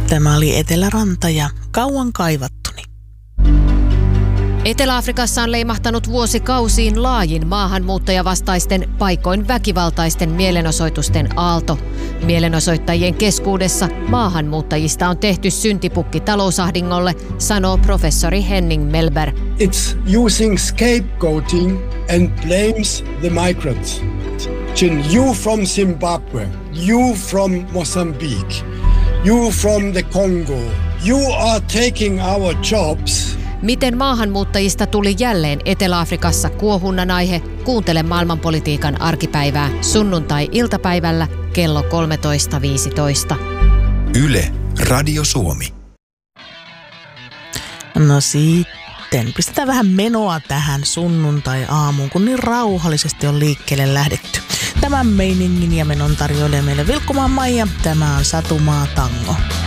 Tämä oli Eteläranta ja kauan kaivattuni. Etelä-Afrikassa on leimahtanut vuosikausiin laajin maahanmuuttajavastaisten, paikoin väkivaltaisten mielenosoitusten aalto. Mielenosoittajien keskuudessa maahanmuuttajista on tehty syntipukki talousahdingolle, sanoo professori Henning Melber. It's using scapegoating and blames the migrants. You from Zimbabwe, you from Mozambique, you from the Congo, you are taking our jobs. Miten maahanmuuttajista tuli jälleen Etelä-Afrikassa kuohunnan aihe? Kuuntele maailmanpolitiikan arkipäivää sunnuntai-iltapäivällä kello 13.15. Yle, Radio Suomi. No sitten, pistetään vähän menoa tähän sunnuntai-aamuun, kun niin rauhallisesti on liikkeelle lähdetty. Tämän meiningin ja menon tarjoilee meille Vilkkumaan Maija. Tämä on Satumaa Tango.